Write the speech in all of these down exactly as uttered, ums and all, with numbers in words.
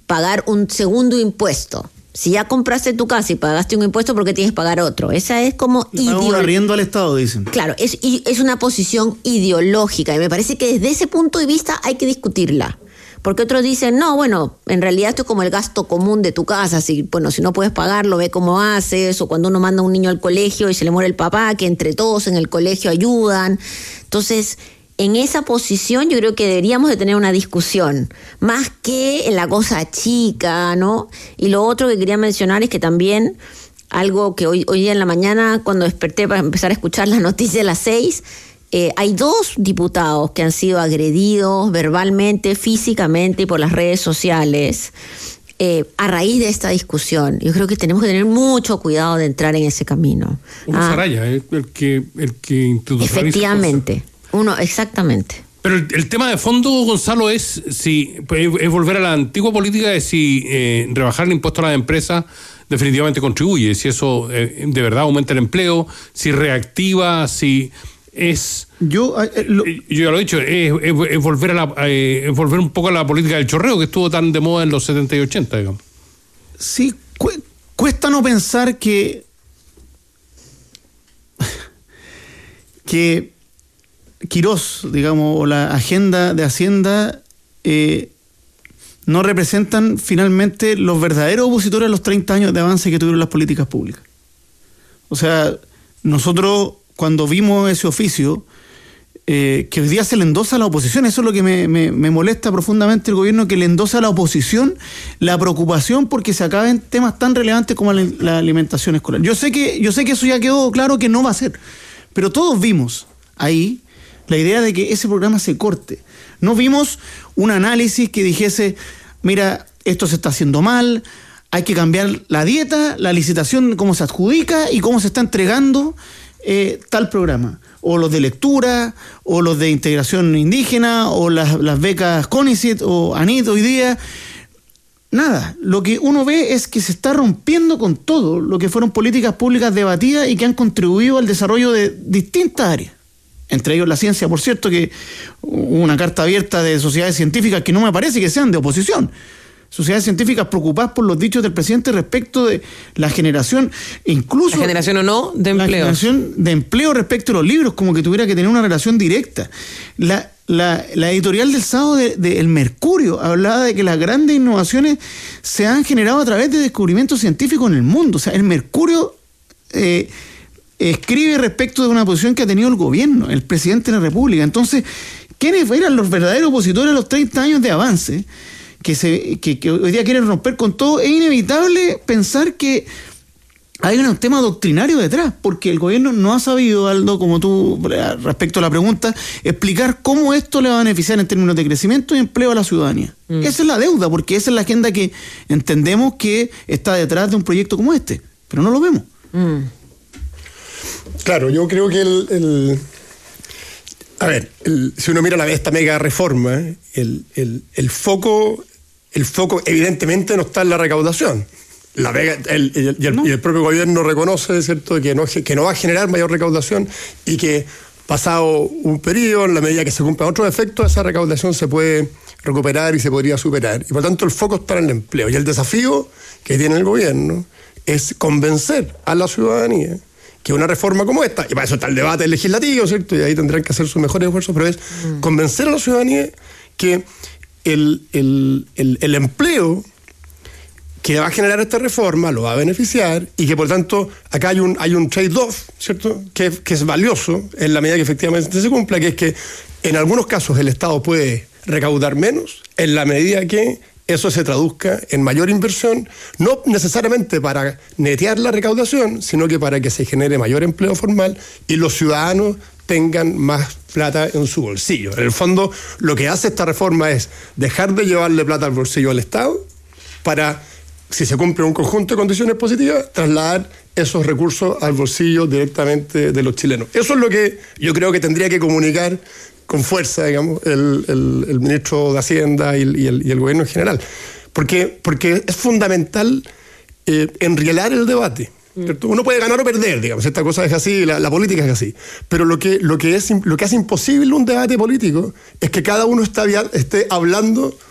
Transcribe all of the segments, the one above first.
pagar un segundo impuesto. Si ya compraste tu casa y pagaste un impuesto, ¿por qué tienes que pagar otro? Esa es como ideológica. Un arriendo al Estado, dicen. Claro, es, es una posición ideológica y me parece que desde ese punto de vista hay que discutirla. Porque otros dicen, no, bueno, en realidad esto es como el gasto común de tu casa. Si, bueno, si no puedes pagarlo, ve cómo haces. O cuando uno manda a un niño al colegio y se le muere el papá, que entre todos en el colegio ayudan. Entonces, en esa posición yo creo que deberíamos de tener una discusión, más que en la cosa chica, ¿no? Y lo otro que quería mencionar es que también algo que hoy, hoy día en la mañana, cuando desperté para empezar a escuchar las noticias de las seis, eh, hay dos diputados que han sido agredidos verbalmente, físicamente y por las redes sociales eh, a raíz de esta discusión. Yo creo que tenemos que tener mucho cuidado de entrar en ese camino. Hugo ah, Saraya, eh, el que, el que introdujo. Efectivamente. Uno, exactamente. Pero el, el tema de fondo, Gonzalo, es si es volver a la antigua política de si eh, rebajar el impuesto a las empresas definitivamente contribuye, si eso eh, de verdad aumenta el empleo, si reactiva, si es... Yo, eh, lo... yo ya lo he dicho, es, es, es, volver a la, eh, es volver un poco a la política del chorreo que estuvo tan de moda en los setenta y ochenta, digamos. Sí, cu- cuesta no pensar que... que... Quirós, digamos, o la agenda de Hacienda eh, no representan finalmente los verdaderos opositores a los treinta años de avance que tuvieron las políticas públicas. O sea, nosotros cuando vimos ese oficio, eh, que hoy día se le endosa a la oposición, eso es lo que me, me, me molesta profundamente el gobierno, que le endosa a la oposición la preocupación porque se acaben temas tan relevantes como la, la alimentación escolar. Yo sé que, yo sé que eso ya quedó claro que no va a ser, pero todos vimos ahí la idea de que ese programa se corte. No vimos un análisis que dijese, mira, esto se está haciendo mal, hay que cambiar la dieta, la licitación, cómo se adjudica y cómo se está entregando eh, tal programa. O los de lectura, o los de integración indígena, o las, las becas CONICET o ANIT hoy día. Nada, lo que uno ve es que se está rompiendo con todo lo que fueron políticas públicas debatidas y que han contribuido al desarrollo de distintas áreas. Entre ellos la ciencia, por cierto, que una carta abierta de sociedades científicas que no me parece que sean de oposición. Sociedades científicas preocupadas por los dichos del presidente respecto de la generación, incluso... La generación o no de empleo. La generación de empleo respecto a los libros, como que tuviera que tener una relación directa. La, la, la editorial del sábado de, de El Mercurio hablaba de que las grandes innovaciones se han generado a través de descubrimientos científicos en el mundo. O sea, El Mercurio... Eh, escribe respecto de una posición que ha tenido el gobierno, el presidente de la República. Entonces, ¿quiénes eran los verdaderos opositores a los treinta años de avance que, se, que, que hoy día quieren romper con todo? Es inevitable pensar que hay un tema doctrinario detrás, porque el gobierno no ha sabido, Aldo, como tú, respecto a la pregunta, explicar cómo esto le va a beneficiar en términos de crecimiento y empleo a la ciudadanía. Mm. Esa es la deuda, porque esa es la agenda que entendemos que está detrás de un proyecto como este, pero no lo vemos. Mm. Claro, yo creo que el... el a ver, el, si uno mira la, esta mega reforma, el, el, el, foco, el foco evidentemente no está en la recaudación. La mega, el, el, y, el, no. y el propio gobierno reconoce, ¿cierto?, que no, que no va a generar mayor recaudación y que pasado un periodo, en la medida que se cumplan otros efectos, esa recaudación se puede recuperar y se podría superar. Y por lo tanto el foco está en el empleo. Y el desafío que tiene el gobierno es convencer a la ciudadanía que una reforma como esta, y para eso está el debate legislativo, ¿cierto?, y ahí tendrán que hacer sus mejores esfuerzos, pero es mm. convencer a la ciudadanía que el, el, el, el empleo que va a generar esta reforma lo va a beneficiar y que por tanto acá hay un, hay un trade-off, ¿cierto?, que, que es valioso en la medida que efectivamente se cumpla, que es que en algunos casos el Estado puede recaudar menos en la medida que eso se traduzca en mayor inversión, no necesariamente para netear la recaudación, sino que para que se genere mayor empleo formal y los ciudadanos tengan más plata en su bolsillo. En el fondo, lo que hace esta reforma es dejar de llevarle plata al bolsillo al Estado para, si se cumple un conjunto de condiciones positivas, trasladar esos recursos al bolsillo directamente de los chilenos. Eso es lo que yo creo que tendría que comunicar con fuerza, digamos, el, el, el ministro de Hacienda y el, y el, y el gobierno en general. Porque, porque es fundamental eh, enrielar el debate. ¿Cierto? Uno puede ganar o perder, digamos, esta cosa es así, la, la política es así. Pero lo que, lo, que es, lo que hace imposible un debate político es que cada uno está, esté hablando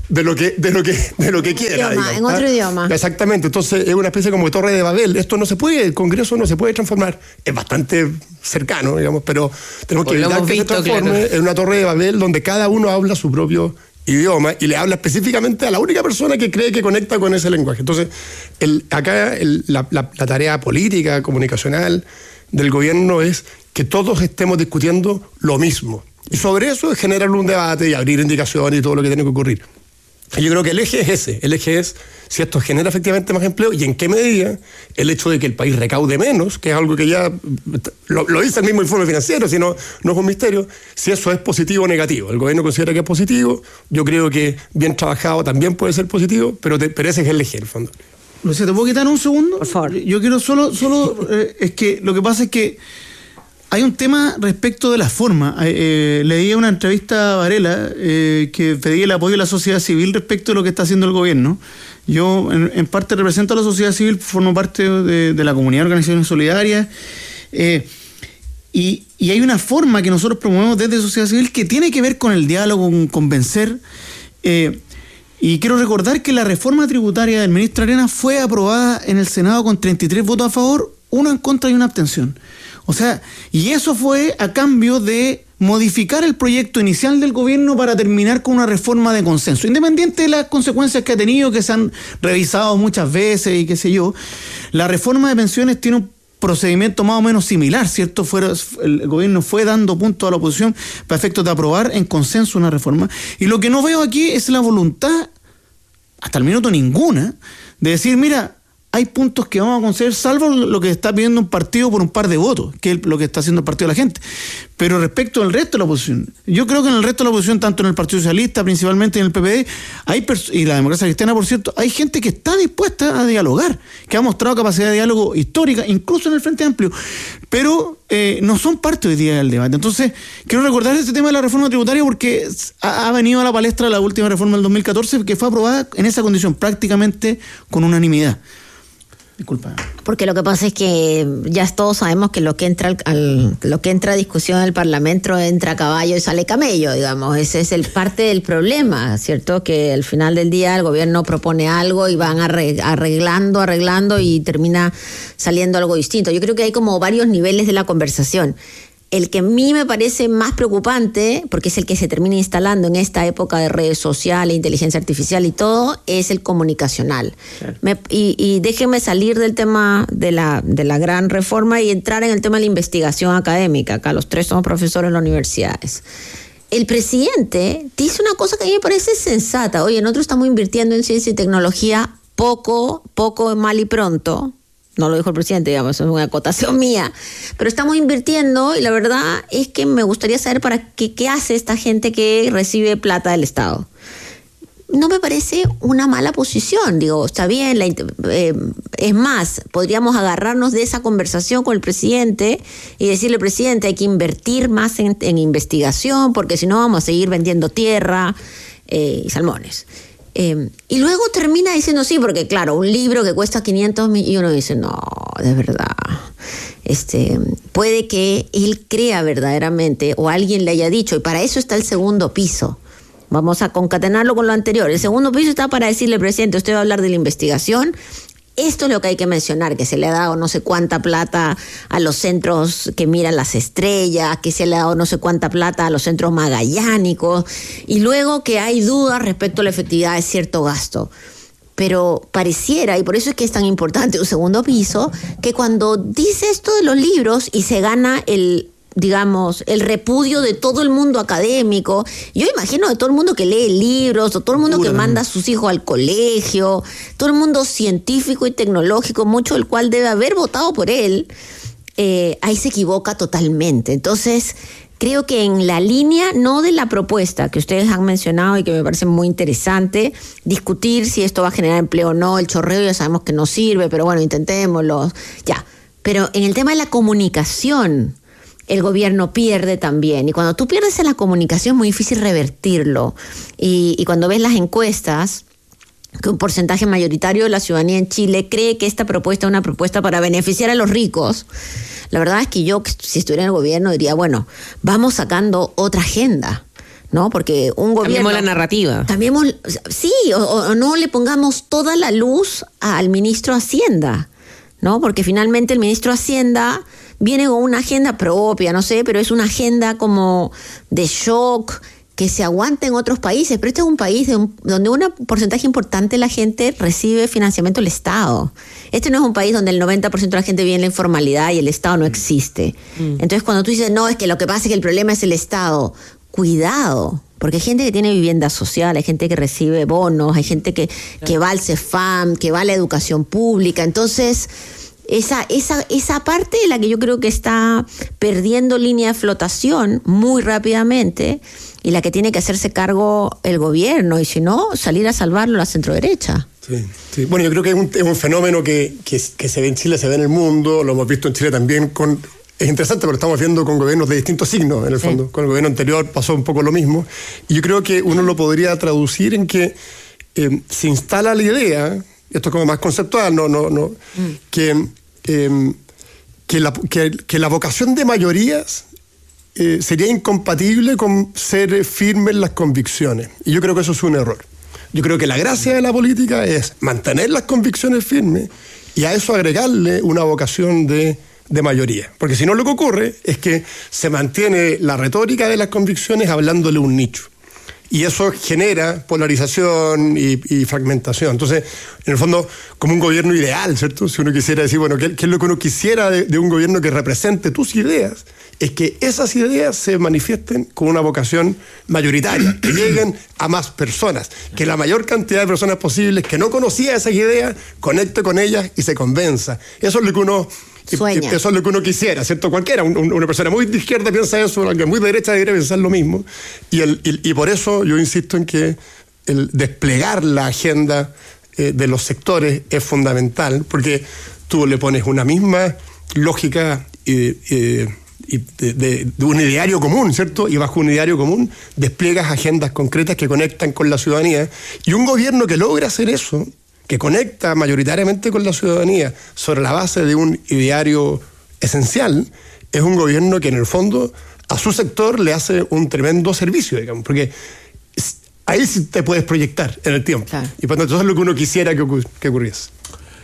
de lo que de lo que de lo que quiera, idioma, digamos, en otro ¿ah? idioma. Exactamente, entonces es una especie como de torre de Babel. Esto no se puede, el Congreso no se puede transformar, es bastante cercano, digamos, pero tenemos que Pues lo evitar hemos que se visto, transforme claro. en una torre de Babel donde cada uno habla su propio idioma y le habla específicamente a la única persona que cree que conecta con ese lenguaje. Entonces, el, acá el, la, la, la tarea política, comunicacional del gobierno es que todos estemos discutiendo lo mismo. Y sobre eso es generar un debate y abrir indicaciones y todo lo que tiene que ocurrir. Y yo creo que el eje es ese. El eje es si esto genera efectivamente más empleo y en qué medida el hecho de que el país recaude menos, que es algo que ya lo, lo dice el mismo informe financiero, si no, no es un misterio, si eso es positivo o negativo. El gobierno considera que es positivo, yo creo que bien trabajado también puede ser positivo, pero, te, pero ese es el eje, en el fondo. Lucía, ¿te puedo quitar un segundo? Por favor. Yo quiero solo, solo eh, es que lo que pasa es que hay un tema respecto de la forma. Eh, leí una entrevista a Varela eh, que pedía el apoyo de la sociedad civil respecto de lo que está haciendo el gobierno. Yo en, en parte represento a la sociedad civil, formo parte de, de la comunidad de organizaciones solidarias eh, y, y hay una forma que nosotros promovemos desde sociedad civil que tiene que ver con el diálogo, con convencer. Eh, y quiero recordar que la reforma tributaria del ministro Arenas fue aprobada en el Senado con treinta y tres votos a favor, uno en contra y una abstención. O sea, y eso fue a cambio de modificar el proyecto inicial del gobierno para terminar con una reforma de consenso, independiente de las consecuencias que ha tenido, que se han revisado muchas veces y qué sé yo. La reforma de pensiones tiene un procedimiento más o menos similar, ¿cierto? Fue, el gobierno fue dando puntos a la oposición para efectos de aprobar en consenso una reforma. Y lo que no veo aquí es la voluntad, hasta el minuto ninguna, de decir, mira, hay puntos que vamos a conceder, salvo lo que está pidiendo un partido por un par de votos, que es lo que está haciendo el partido de la gente. Pero respecto al resto de la oposición, yo creo que en el resto de la oposición, tanto en el Partido Socialista, principalmente en el P P D, hay y la Democracia Cristiana, por cierto, hay gente que está dispuesta a dialogar, que ha mostrado capacidad de diálogo histórica, incluso en el Frente Amplio, pero eh, no son parte hoy día del debate. Entonces, quiero recordar este tema de la reforma tributaria porque ha, ha venido a la palestra la última reforma del dos mil catorce, que fue aprobada en esa condición, prácticamente con unanimidad. Disculpa. Porque lo que pasa es que ya todos sabemos que lo que entra al, al lo que entra a discusión en el Parlamento entra a caballo y sale camello, digamos. Ese es el parte del problema, ¿cierto? Que al final del día el gobierno propone algo y van arreglando, arreglando y termina saliendo algo distinto. Yo creo que hay como varios niveles de la conversación. El que a mí me parece más preocupante, porque es el que se termina instalando en esta época de redes sociales, inteligencia artificial y todo, es el comunicacional. Claro. Me, y, y déjenme salir del tema de la, de la gran reforma y entrar en el tema de la investigación académica. Acá los tres somos profesores en las universidades. El presidente dice una cosa que a mí me parece sensata. Oye, nosotros estamos invirtiendo en ciencia y tecnología poco, poco, mal y pronto. No lo dijo el presidente, digamos, es una acotación mía. Pero estamos invirtiendo y la verdad es que me gustaría saber para qué, qué hace esta gente que recibe plata del Estado. No me parece una mala posición, digo, está bien, la, eh, es más, podríamos agarrarnos de esa conversación con el presidente y decirle, presidente, hay que invertir más en, en investigación porque si no vamos a seguir vendiendo tierra eh, y salmones. Eh, y luego termina diciendo sí, porque claro, un libro que cuesta quinientos mil y uno dice, no, de verdad, este, puede que él crea verdaderamente o alguien le haya dicho, y para eso está el segundo piso. Vamos a concatenarlo con lo anterior. El segundo piso está para decirle, presidente, usted va a hablar de la investigación. Esto es lo que hay que mencionar, que se le ha dado no sé cuánta plata a los centros que miran las estrellas, que se le ha dado no sé cuánta plata a los centros magallánicos, y luego que hay dudas respecto a la efectividad de cierto gasto. Pero pareciera, y por eso es que es tan importante un segundo piso, que cuando dice esto de los libros y se gana el, digamos, el repudio de todo el mundo académico, yo imagino de todo el mundo que lee libros, o todo el mundo que manda a sus hijos al colegio, todo el mundo científico y tecnológico, mucho del cual debe haber votado por él, eh, ahí se equivoca totalmente. Entonces, creo que en la línea, no de la propuesta que ustedes han mencionado y que me parece muy interesante, discutir si esto va a generar empleo o no, el chorreo ya sabemos que no sirve, pero bueno, intentémoslo, ya. Pero en el tema de la comunicación, el gobierno pierde también. Y cuando tú pierdes en la comunicación es muy difícil revertirlo. Y, y cuando ves las encuestas, que un porcentaje mayoritario de la ciudadanía en Chile cree que esta propuesta es una propuesta para beneficiar a los ricos, la verdad es que yo, si estuviera en el gobierno, diría, bueno, vamos sacando otra agenda. ¿no? Porque un gobierno... Cambiemos la narrativa. Cambiemos, sí, o, o no le pongamos toda la luz al ministro de Hacienda, ¿no? Porque finalmente el ministro de Hacienda viene con una agenda propia, no sé, pero es una agenda como de shock, que se aguanta en otros países, pero este es un país de un, donde un porcentaje importante de la gente recibe financiamiento del Estado. Este no es un país donde el noventa por ciento de la gente vive en la informalidad y el Estado no existe. Mm. Entonces cuando tú dices, no, es que lo que pasa es que el problema es el Estado, cuidado, porque hay gente que tiene vivienda social, hay gente que recibe bonos, hay gente que, que va al CEFAM, que va a la educación pública, entonces... Esa, esa, esa parte de la que yo creo que está perdiendo línea de flotación muy rápidamente y la que tiene que hacerse cargo el gobierno y si no, salir a salvarlo la centroderecha. Sí, sí. Bueno, yo creo que es un, es un fenómeno que, que, que se ve en Chile, se ve en el mundo, lo hemos visto en Chile también. Con, es interesante porque lo estamos viendo con gobiernos de distintos signos, en el fondo. Sí. Con el gobierno anterior pasó un poco lo mismo. Y yo creo que uno lo podría traducir en que eh, se instala la idea, esto es como más conceptual, no, no, no, mm. que... Eh, que, la, que, que la vocación de mayorías eh, sería incompatible con ser firme en las convicciones. Y yo creo que eso es un error. Yo creo que la gracia de la política es mantener las convicciones firmes y a eso agregarle una vocación de, de mayoría. Porque si no, lo que ocurre es que se mantiene la retórica de las convicciones hablándole a un nicho. Y eso genera polarización y, y fragmentación. Entonces, en el fondo, como un gobierno ideal, ¿cierto? Si uno quisiera decir, bueno, ¿qué, qué es lo que uno quisiera de, de un gobierno que represente tus ideas? Es que esas ideas se manifiesten con una vocación mayoritaria, que lleguen a más personas, que la mayor cantidad de personas posibles que no conocía esas ideas, conecte con ellas y se convenza. Eso es lo que uno... Sueña. Eso es lo que uno quisiera, ¿cierto? Cualquiera, un, un, una persona muy de izquierda piensa eso, alguien muy de derecha debería pensar lo mismo. Y, el, y, y por eso yo insisto en que el desplegar la agenda eh, de los sectores es fundamental, porque tú le pones una misma lógica eh, eh, y de, de, de un ideario común, ¿cierto? Y bajo un ideario común despliegas agendas concretas que conectan con la ciudadanía. Y un gobierno que logra hacer eso, que conecta mayoritariamente con la ciudadanía sobre la base de un ideario esencial, es un gobierno que en el fondo a su sector le hace un tremendo servicio, digamos, porque ahí sí te puedes proyectar en el tiempo. Claro. Y por tanto, eso es lo que uno quisiera que, ocur- que ocurriese.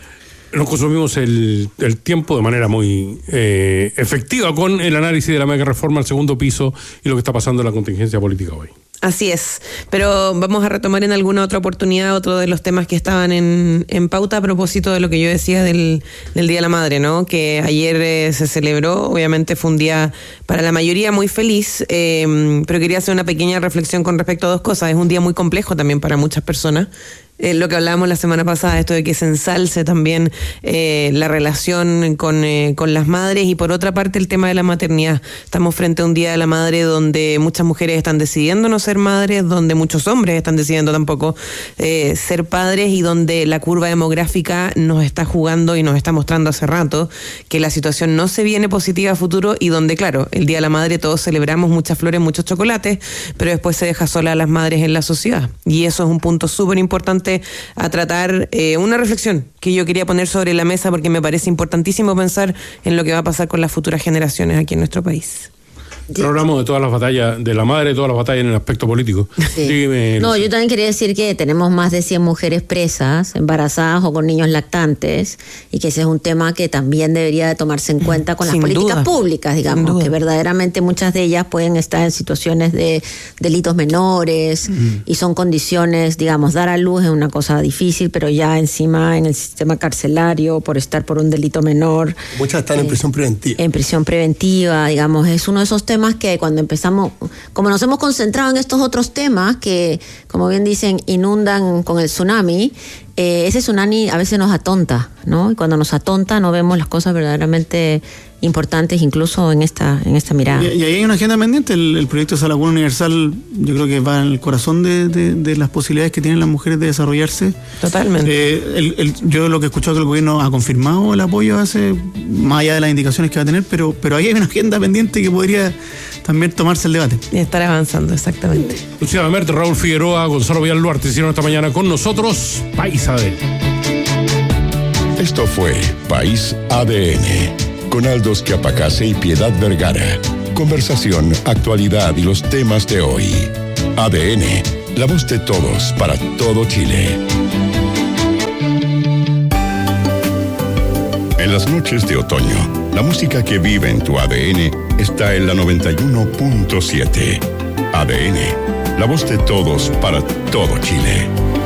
Nos consumimos el, el tiempo de manera muy eh, efectiva con el análisis de la mega reforma al segundo piso y lo que está pasando en la contingencia política hoy. Así es, pero vamos a retomar en alguna otra oportunidad otro de los temas que estaban en, en pauta a propósito de lo que yo decía del, del Día de la Madre, ¿no? Que ayer eh, se celebró, obviamente fue un día para la mayoría muy feliz, eh, pero quería hacer una pequeña reflexión con respecto a dos cosas. Es un día muy complejo también para muchas personas. Eh, lo que hablábamos la semana pasada, esto de que se ensalce también eh, la relación con, eh, con las madres, y por otra parte el tema de la maternidad. Estamos frente a un Día de la Madre donde muchas mujeres están decidiendo no ser madres, donde muchos hombres están decidiendo tampoco eh, ser padres, y donde la curva demográfica nos está jugando y nos está mostrando hace rato que la situación no se viene positiva a futuro, y donde, claro, el Día de la Madre todos celebramos muchas flores, muchos chocolates, pero después se deja sola a las madres en la sociedad, y eso es un punto súper importante a tratar, eh, una reflexión que yo quería poner sobre la mesa porque me parece importantísimo pensar en lo que va a pasar con las futuras generaciones aquí en nuestro país. Pero hablamos de todas las batallas, de la madre, de todas las batallas en el aspecto político. Sí. Dígame, no, yo también quería decir que tenemos más de cien mujeres presas, embarazadas o con niños lactantes, y que ese es un tema que también debería de tomarse en cuenta con las Sin políticas duda. públicas, digamos, que verdaderamente muchas de ellas pueden estar en situaciones de delitos menores, mm. y son condiciones, digamos, dar a luz es una cosa difícil, pero ya encima en el sistema carcelario, por estar por un delito menor. Muchas están eh, en prisión preventiva. En prisión preventiva, digamos, es uno de esos temas que cuando empezamos, como nos hemos concentrado en estos otros temas que, como bien dicen, inundan con el tsunami, eh, ese tsunami a veces nos atonta, ¿no? Y cuando nos atonta no vemos las cosas verdaderamente importantes, incluso en esta en esta mirada. Y, y ahí hay una agenda pendiente. El, el proyecto de Salud Universal, yo creo que va en el corazón de, de, de las posibilidades que tienen las mujeres de desarrollarse. Totalmente. Eh, el, el, yo lo que he escuchado es que el gobierno ha confirmado el apoyo hace, más allá de las indicaciones que va a tener, pero, pero ahí hay una agenda pendiente que podría también tomarse el debate. Y estar avanzando, exactamente. Lucía Bamert, Raúl Figueroa, Gonzalo Villalluarte hicieron esta mañana con nosotros País A D N. Esto fue País A D N, con Aldos Quiapacase y Piedad Vergara. Conversación, actualidad y los temas de hoy. A D N, la voz de todos para todo Chile. En las noches de otoño, la música que vive en tu A D N está en la noventa y uno punto siete. A D N, la voz de todos para todo Chile.